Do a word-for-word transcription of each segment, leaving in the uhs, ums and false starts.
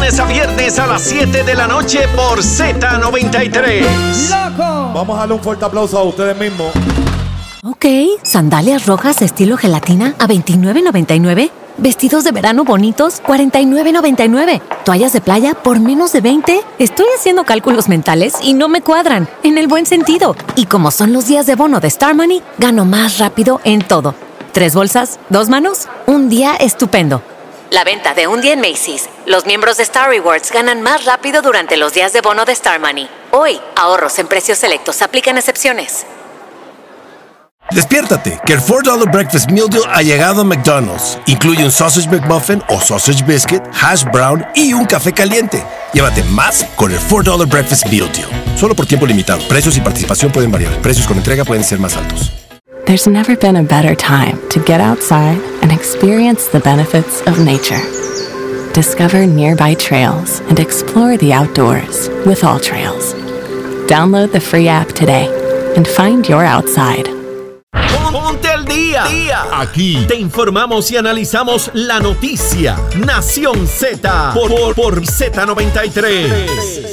lunes a viernes a las siete de la noche por Z noventa y tres. ¡Loco! Vamos a darle un fuerte aplauso a ustedes mismos. Ok, sandalias rojas estilo gelatina a veintinueve noventa y nueve. Vestidos de verano bonitos, cuarenta y nueve noventa y nueve. Toallas de playa por menos de veinte. Estoy haciendo cálculos mentales y no me cuadran, en el buen sentido. Y como son los días de bono de Star Money, gano más rápido en todo. Tres bolsas, dos manos, un día estupendo. La venta de un día en Macy's. Los miembros de Star Rewards ganan más rápido durante los días de bono de Star Money. Hoy, ahorros en precios selectos. Aplican excepciones. Despiértate, que el cuatro dólares Breakfast Meal Deal ha llegado a McDonald's. Incluye un Sausage McMuffin o Sausage Biscuit, Hash Brown y un café caliente. Llévate más con el cuatro dólares Breakfast Meal Deal. Solo por tiempo limitado. Precios y participación pueden variar. Precios con entrega pueden ser más altos. There's never been a better time to get outside and experience the benefits of nature. Discover nearby trails and explore the outdoors with All Trails. Download the free app today and find your outside. Ponte al día. día. Aquí te informamos y analizamos la noticia. Nación Z por, por, por Z noventa y tres.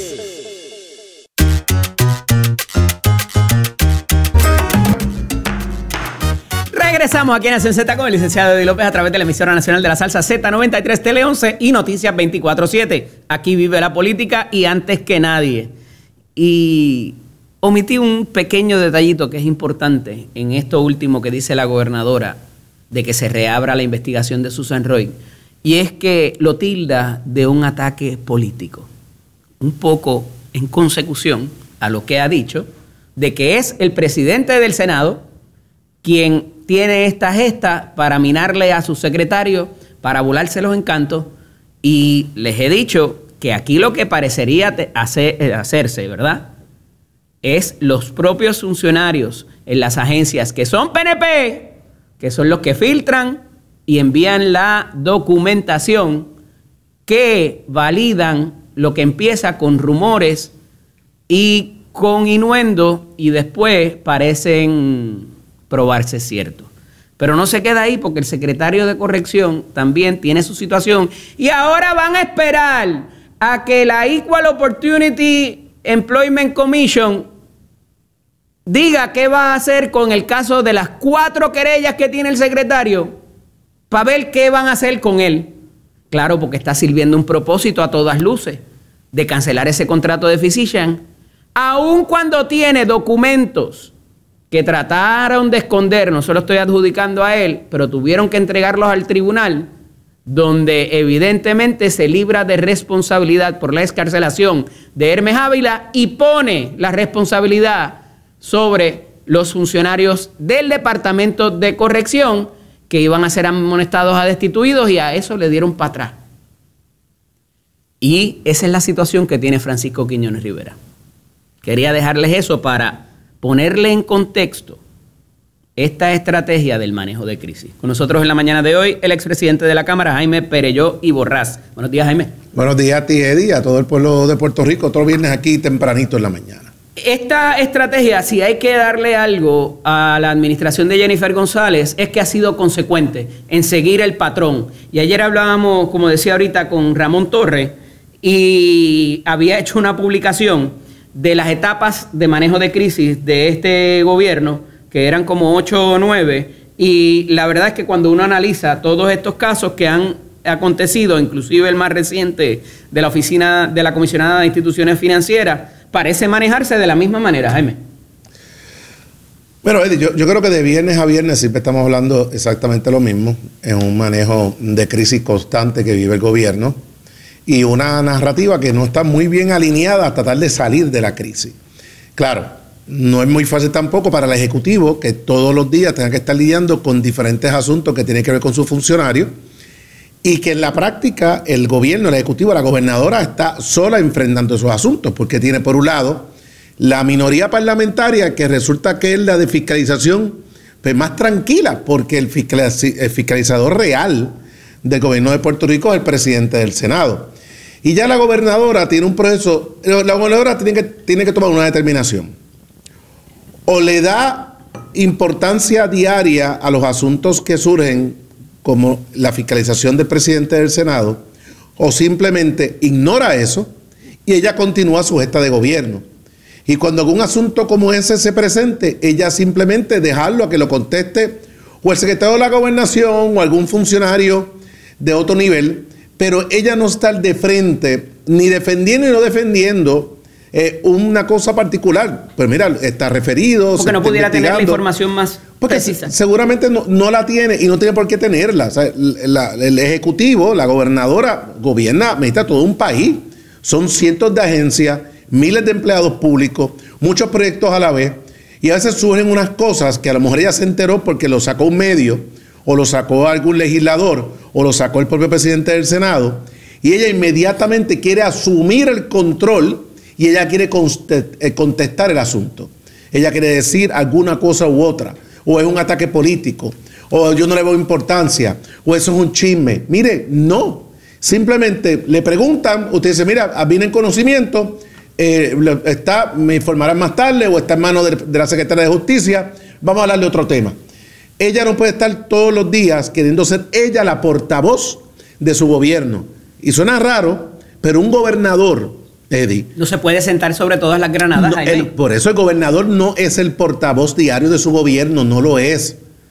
Regresamos aquí en Nación Z con el licenciado Eddie López a través de la emisora nacional de la salsa Z noventa y tres Tele once y Noticias veinticuatro siete. Aquí vive la política y antes que nadie. Y omití un pequeño detallito que es importante en esto último que dice la gobernadora de que se reabra la investigación de Susan Roy, y es que lo tilda de un ataque político, un poco en consecución a lo que ha dicho de que es el presidente del Senado quien tiene esta gesta para minarle a su secretario, para volarse los encantos, y les he dicho que aquí lo que parecería hacer, hacerse, ¿verdad?, es los propios funcionarios en las agencias que son P N P, que son los que filtran y envían la documentación que validan lo que empieza con rumores y con innuendo y después parecen probarse cierto. Pero no se queda ahí porque el secretario de corrección también tiene su situación y ahora van a esperar a que la Equal Opportunity Employment Commission diga qué va a hacer con el caso de las cuatro querellas que tiene el secretario para ver qué van a hacer con él. Claro, porque está sirviendo un propósito a todas luces de cancelar ese contrato de physician, aun cuando tiene documentos que trataron de esconder, no se lo estoy adjudicando a él, pero tuvieron que entregarlos al tribunal, donde evidentemente se libra de responsabilidad por la excarcelación de Hermes Ávila y pone la responsabilidad sobre los funcionarios del Departamento de Corrección que iban a ser amonestados a destituidos, y a eso le dieron para atrás. Y esa es la situación que tiene Francisco Quiñones Rivera. Quería dejarles eso para ponerle en contexto esta estrategia del manejo de crisis. Con nosotros en la mañana de hoy, el expresidente de la Cámara, Jaime Perelló y Borrás. Buenos días, Jaime. Buenos días a ti, Eddie, a todo el pueblo de Puerto Rico. Otro viernes aquí tempranito en la mañana. Esta estrategia, si hay que darle algo a la administración de Jennifer González, es que ha sido consecuente en seguir el patrón. Y ayer hablábamos, como decía ahorita, con Ramón Torres, y había hecho una publicación de las etapas de manejo de crisis de este gobierno, que eran como ocho o nueve, y la verdad es que cuando uno analiza todos estos casos que han acontecido, inclusive el más reciente de la oficina de la comisionada de instituciones financieras, parece manejarse de la misma manera, Jaime. Bueno, Eddie, yo, yo creo que de viernes a viernes siempre estamos hablando exactamente lo mismo, en un manejo de crisis constante que vive el gobierno y una narrativa que no está muy bien alineada a tratar de salir de la crisis. Claro, no es muy fácil tampoco para el Ejecutivo que todos los días tenga que estar lidiando con diferentes asuntos que tienen que ver con sus funcionarios, y que en la práctica el gobierno, el Ejecutivo, la gobernadora está sola enfrentando esos asuntos, porque tiene por un lado la minoría parlamentaria, que resulta que es la de fiscalización pues más tranquila, porque el, fiscaliz el fiscalizador real del gobierno de Puerto Rico es el presidente del Senado. Y ya la gobernadora tiene un proceso, la gobernadora tiene que, tiene que tomar una determinación. O le da importancia diaria a los asuntos que surgen, como la fiscalización del presidente del Senado, o simplemente ignora eso y ella continúa su gesta de gobierno. Y cuando algún asunto como ese se presente, ella simplemente dejarlo a que lo conteste o el secretario de la Gobernación o algún funcionario de otro nivel, pero ella no está de frente ni defendiendo ni no defendiendo eh, una cosa particular. Pues mira, está referido. Porque no pudiera tener la información más porque precisa. Seguramente no, no la tiene y no tiene por qué tenerla. O sea, la, el Ejecutivo, la gobernadora, gobierna, administra todo un país. Son cientos de agencias, miles de empleados públicos, muchos proyectos a la vez, y a veces surgen unas cosas que a lo mejor ella se enteró porque lo sacó un medio, o lo sacó algún legislador, o lo sacó el propio presidente del Senado, y ella inmediatamente quiere asumir el control y ella quiere contestar el asunto. Ella quiere decir alguna cosa u otra, o es un ataque político, o yo no le veo importancia, o eso es un chisme. Mire, no. Simplemente le preguntan, usted dice, mira, vine en conocimiento, eh, está, me informarán más tarde o está en manos de, de la Secretaria de Justicia, vamos a hablar de otro tema. Ella no puede estar todos los días queriendo ser ella la portavoz de su gobierno. Y suena raro, pero un gobernador, Eddie... No se puede sentar sobre todas las granadas. No, el, por eso el gobernador no es el portavoz diario de su gobierno, no lo es.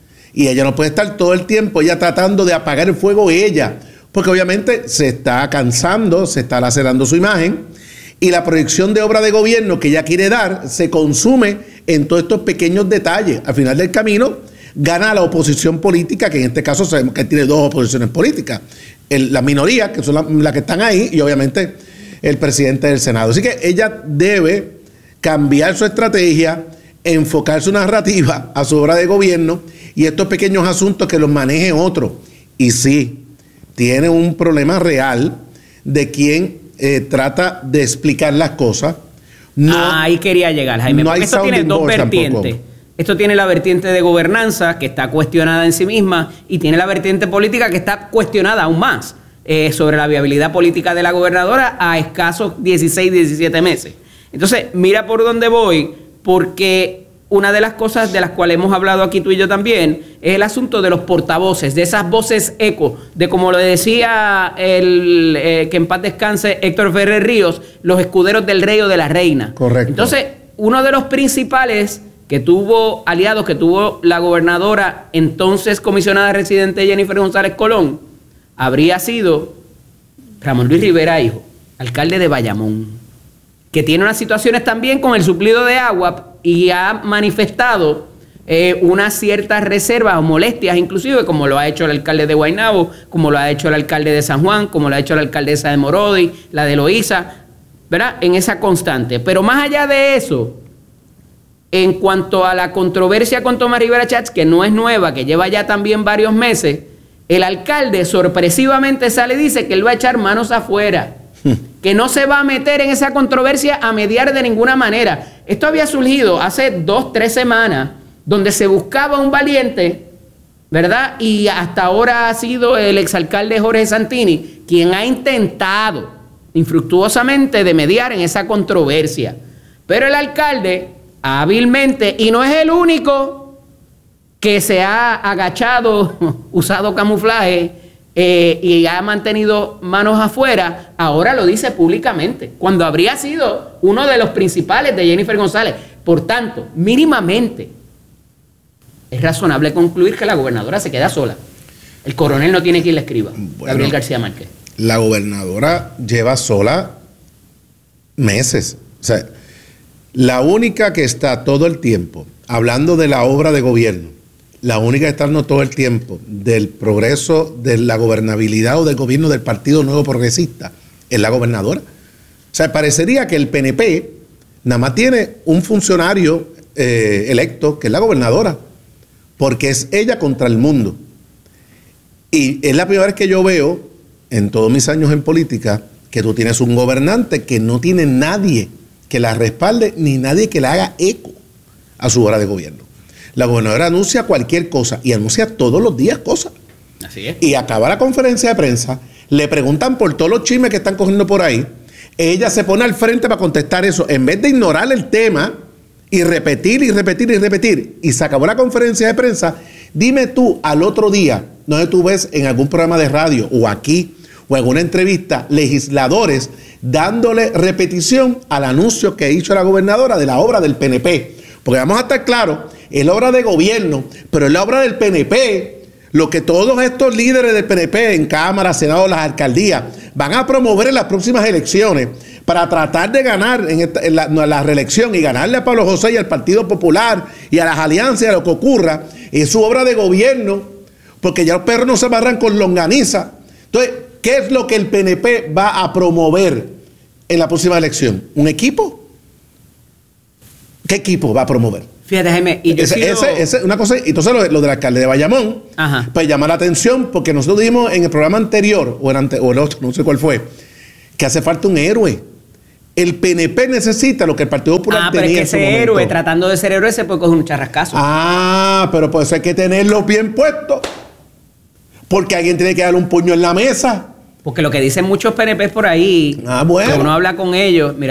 Y ella no puede estar todo el tiempo ella tratando de apagar el fuego ella, porque obviamente se está cansando, se está lacerando su imagen y la proyección de obra de gobierno que ella quiere dar se consume en todos estos pequeños detalles. Al final del camino gana la oposición política, que en este caso sabemos que tiene dos oposiciones políticas. El, la minoría, que son las la que están ahí, y obviamente el presidente del Senado. Así que ella debe cambiar su estrategia, enfocar su narrativa a su obra de gobierno y estos pequeños asuntos que los maneje otro. Y sí, tiene un problema real de quien eh, trata de explicar las cosas. No, ah, ahí quería llegar, Jaime, no porque esto tiene dos vertientes. Tampoco. Esto tiene la vertiente de gobernanza, que está cuestionada en sí misma, y tiene la vertiente política, que está cuestionada aún más, eh, sobre la viabilidad política de la gobernadora a escasos dieciséis, diecisiete meses. Entonces, mira por dónde voy, porque una de las cosas de las cuales hemos hablado aquí tú y yo también es el asunto de los portavoces, de esas voces eco, de como lo decía el eh, que en paz descanse Héctor Ferrer Ríos, los escuderos del rey o de la reina. Correcto. Entonces, uno de los principales que tuvo aliados, que tuvo la gobernadora, entonces comisionada residente Jennifer González Colón, habría sido Ramón Luis Rivera, hijo, alcalde de Bayamón, que tiene unas situaciones también con el suplido de agua y ha manifestado eh, unas ciertas reservas o molestias, inclusive como lo ha hecho el alcalde de Guaynabo, como lo ha hecho el alcalde de San Juan, como lo ha hecho la alcaldesa de Morodi, la de Loíza, ¿verdad? En esa constante. Pero más allá de eso, en cuanto a la controversia con Tomás Rivera Chats, que no es nueva, que lleva ya también varios meses, el alcalde sorpresivamente sale y dice que él va a echar manos afuera, que no se va a meter en esa controversia a mediar de ninguna manera. Esto había surgido hace dos, tres semanas, donde se buscaba un valiente, ¿verdad? Y hasta ahora ha sido el exalcalde Jorge Santini quien ha intentado infructuosamente de mediar en esa controversia. Pero el alcalde, hábilmente, y no es el único que se ha agachado, usado camuflaje, Eh, y ha mantenido manos afuera, ahora lo dice públicamente, cuando habría sido uno de los principales de Jennifer González. Por tanto, mínimamente, es razonable concluir que la gobernadora se queda sola. El coronel no tiene quien le escriba. Bueno, Gabriel García Márquez. La gobernadora lleva sola meses. O sea, la única que está todo el tiempo hablando de la obra de gobierno, la única que está hablando todo el tiempo del progreso de la gobernabilidad o del gobierno del Partido Nuevo Progresista es la gobernadora. O sea, parecería que el P N P nada más tiene un funcionario eh, electo, que es la gobernadora, porque es ella contra el mundo. Y es la primera vez que yo veo, en todos mis años en política, que tú tienes un gobernante que no tiene nadie que la respalde, ni nadie que le haga eco a su hora de gobierno. La gobernadora anuncia cualquier cosa y anuncia todos los días cosas. Así es. Y acaba la conferencia de prensa, le preguntan por todos los chismes que están cogiendo por ahí, ella se pone al frente para contestar eso, en vez de ignorar el tema y repetir y repetir y repetir. Y se acabó la conferencia de prensa. Dime tú al otro día, no sé, tú ves en algún programa de radio o aquí o en una entrevista legisladores dándole repetición al anuncio que hizo la gobernadora de la obra del P N P. Porque vamos a estar claros, es la obra de gobierno, pero es la obra del P N P. Lo que todos estos líderes del P N P en Cámara, Senado, las alcaldías van a promover en las próximas elecciones para tratar de ganar en, esta, en, la, en la reelección y ganarle a Pablo José y al Partido Popular y a las alianzas y a lo que ocurra, es su obra de gobierno, porque ya los perros no se amarran con longaniza. Entonces, ¿qué es lo que el P N P va a promover en la próxima elección? ¿Un equipo? ¿Qué equipo va a promover? Fíjate, Jaime, y yo ese, sigo... ese, ese, una cosa, entonces lo, lo del alcalde de Bayamón, Ajá. pues llama la atención, porque nosotros dijimos en el programa anterior, o, el, ante, o el otro, no sé cuál fue, que hace falta un héroe. El P N P necesita lo que el Partido Popular ah, pero tenía es que en su ese héroe, momento. tratando de ser héroe, se puede coger un charrascazo. Ah, pero pues hay que tenerlo bien puesto, porque alguien tiene que darle un puño en la mesa. Porque lo que dicen muchos P N P por ahí, Ah, bueno. que uno habla con ellos, mira,